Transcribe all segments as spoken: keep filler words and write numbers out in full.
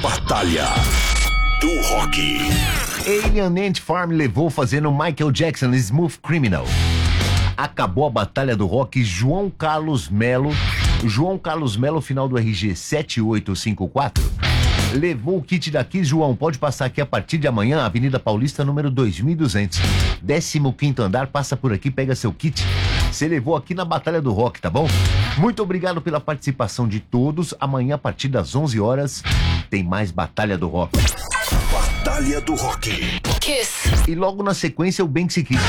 Batalha do Rock. Alien Ant Farm levou fazendo Michael Jackson Smooth Criminal. Acabou a Batalha do Rock. João Carlos Melo, João Carlos Melo, final do R G sete oito cinco quatro, levou o kit daqui. João, pode passar aqui a partir de amanhã, Avenida Paulista, número dois mil e duzentos, décimo quinto andar, passa por aqui, pega seu kit. Você levou aqui na Batalha do Rock, tá bom? Muito obrigado pela participação de todos. Amanhã, a partir das onze horas, tem mais Batalha do Rock. Batalha do Rock. Kiss. E logo na sequência, o Banksy Kiss.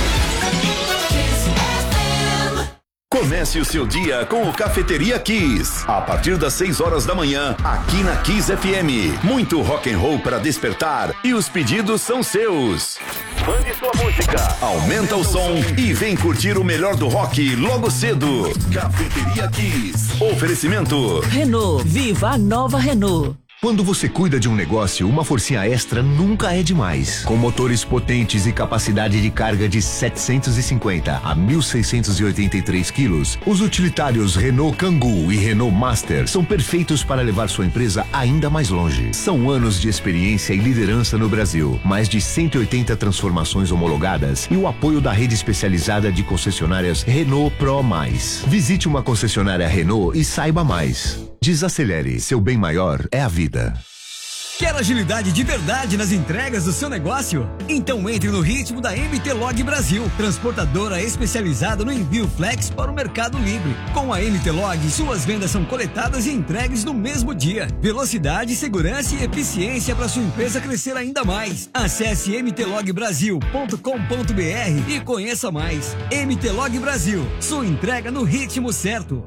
Comece o seu dia com o Cafeteria Kiss. A partir das seis horas da manhã, aqui na Kiss F M. Muito rock and roll para despertar e os pedidos são seus. Mande sua música, aumenta o som e vem curtir o melhor do rock logo cedo. Cafeteria Kiss. Oferecimento Renault. Viva a nova Renault. Quando você cuida de um negócio, uma forcinha extra nunca é demais. Com motores potentes e capacidade de carga de setecentos e cinquenta a mil seiscentos e oitenta e três quilos, os utilitários Renault Kangoo e Renault Master são perfeitos para levar sua empresa ainda mais longe. São anos de experiência e liderança no Brasil, mais de cento e oitenta transformações homologadas e o apoio da rede especializada de concessionárias Renault Pro Mais. Visite uma concessionária Renault e saiba mais. Desacelere, seu bem maior é a vida. Quer agilidade de verdade nas entregas do seu negócio? Então entre no ritmo da M T Log Brasil, transportadora especializada no envio flex para o Mercado Livre. Com a M T Log, suas vendas são coletadas e entregues no mesmo dia. Velocidade, segurança e eficiência para sua empresa crescer ainda mais. Acesse m t log brasil ponto com ponto b r e conheça mais. M T Log Brasil, sua entrega no ritmo certo.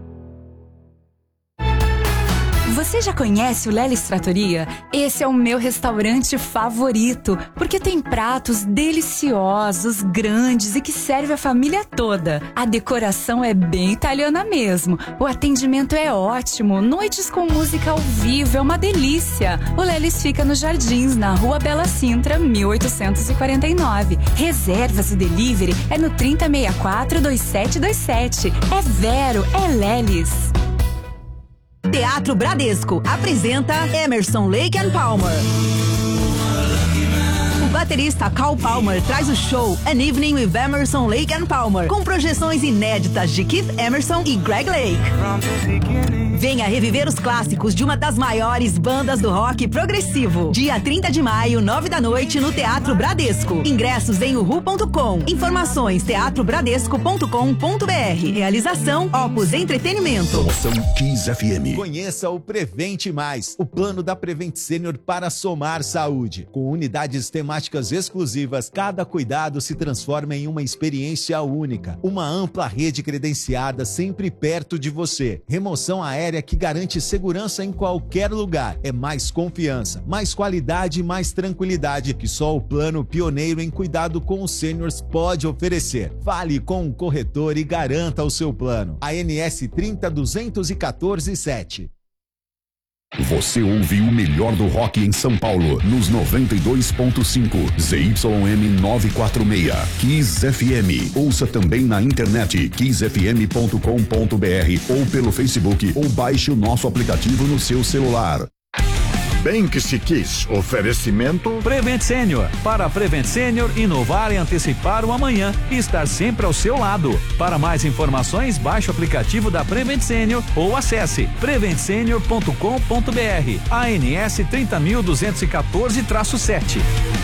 Você já conhece o Lelis Trattoria? Esse é o meu restaurante favorito, porque tem pratos deliciosos, grandes e que serve a família toda. A decoração é bem italiana mesmo, o atendimento é ótimo, noites com música ao vivo é uma delícia. O Lelis fica nos Jardins, na Rua Bela Sintra, mil oitocentos e quarenta e nove. Reservas e delivery é no trinta sessenta e quatro, vinte e sete vinte e sete. É Vero, é Lelis. Teatro Bradesco apresenta Emerson Lake and Palmer. O baterista Carl Palmer traz o show An Evening with Emerson Lake and Palmer, com projeções inéditas de Keith Emerson e Greg Lake. Venha reviver os clássicos de uma das maiores bandas do rock progressivo. Dia trinta de maio, nove da noite, no Teatro Bradesco. Ingressos em uhu ponto com. Informações teatro bradesco ponto com ponto b r. Realização Opus Entretenimento. Promoção Kiss F M. Conheça o Prevente Mais, o plano da Prevent Senior para somar saúde. Com unidades temáticas exclusivas, cada cuidado se transforma em uma experiência única. Uma ampla rede credenciada sempre perto de você. Remoção aérea que garante segurança em qualquer lugar. É mais confiança, mais qualidade e mais tranquilidade que só o plano pioneiro em cuidado com os sêniors pode oferecer. Fale com um corretor e garanta o seu plano. A N S trinta duzentos e quatorze sete. Você ouve o melhor do rock em São Paulo, nos noventa e dois ponto cinco, Z Y M novecentos e quarenta e seis, Kiss F M. Ouça também na internet, kiss f m ponto com ponto b r ou pelo Facebook, ou baixe o nosso aplicativo no seu celular. Banksy Kiss, oferecimento Prevent Senior. Para a Prevent Senior, inovar e antecipar o amanhã e estar sempre ao seu lado. Para mais informações, baixe o aplicativo da Prevent Senior ou acesse prevent senior ponto com ponto b r. A N S trinta mil duzentos e quatorze traço sete.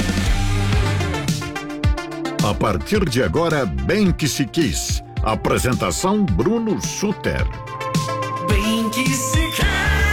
A partir de agora, Banksy Kiss. Apresentação Bruno Suter. Banksy Kiss.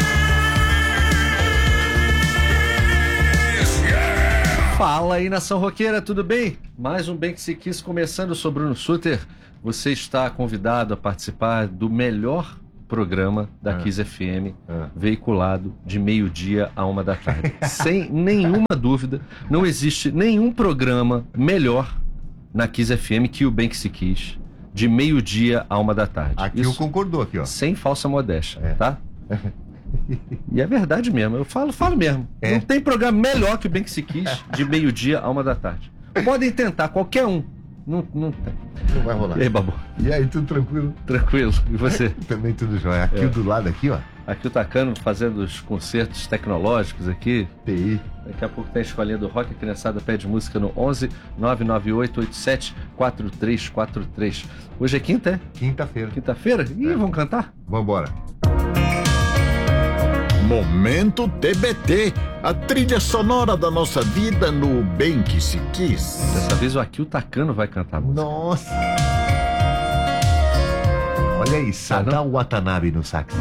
Fala aí, nação roqueira, tudo bem? Mais um Banksy Kiss começando. Eu sou Bruno Suter. Você está convidado a participar do melhor programa da ah. Kiss F M, ah. veiculado de meio-dia a uma da tarde. Sem nenhuma dúvida, não existe nenhum programa melhor na Kiss F M que o Banksy Kiss, de meio-dia a uma da tarde. Aqui Isso, eu concordou aqui, ó. Sem falsa modéstia, é. tá? E é verdade mesmo, eu falo, falo mesmo. É. Não tem programa melhor que o Banksy Kiss de meio-dia a uma da tarde. Podem tentar, qualquer um. Não, não tem. Não vai rolar. E aí, Babu? E aí, tudo tranquilo? Tranquilo. E você? Também tudo jóia. Aqui é. do lado aqui, ó. Aqui o Tacano fazendo os concertos tecnológicos aqui. T I. Daqui a pouco tem a escolinha do rock. A criançada pede música no onze nove nove oito oito sete quatro três quatro três. Hoje é quinta, é? Quinta-feira. Quinta-feira? Ih, É. vamos cantar? Vambora. Momento T B T, a trilha sonora da nossa vida no Bem Que Se Quis. Dessa vez o Akio Tacano vai cantar a música. Nossa. Olha aí, Sada Watanabe no sax.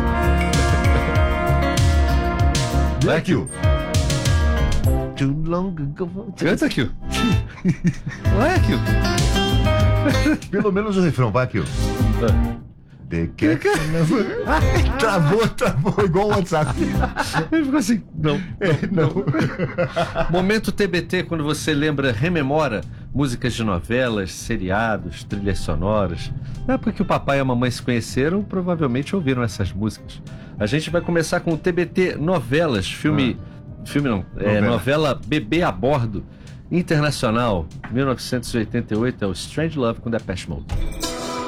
Vai, Akio. Too long ago. Canta, Akio. Vai, Akio. Pelo menos o refrão, vai, Akio. The cat... Ai, travou, travou, igual o WhatsApp. Ele ficou assim, não, não, não. Momento T B T, quando você lembra, rememora músicas de novelas, seriados, trilhas sonoras. Na época que o papai e a mamãe se conheceram, provavelmente ouviram essas músicas. A gente vai começar com o T B T Novelas, filme... Ah. Filme não, é novela. novela Bebê a Bordo, internacional, mil novecentos e oitenta e oito, é o Strange Love com Depeche Mode.